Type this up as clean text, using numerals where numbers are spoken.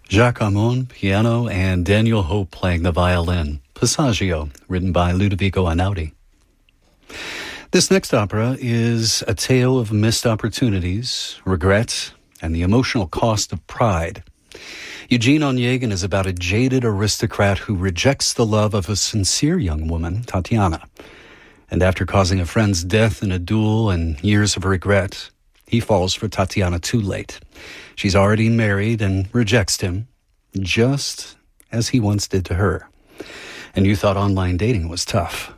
Jacques Amon, piano, and Daniel Hope playing the violin. Passaggio, written by Ludovico Einaudi. This next opera is a tale of missed opportunities, regret, and the emotional cost of pride. Eugene Onegin is about a jaded aristocrat who rejects the love of a sincere young woman, Tatiana. And after causing a friend's death in a duel and years of regret, he falls for Tatiana too late. She's already married and rejects him, just as he once did to her. And you thought online dating was tough.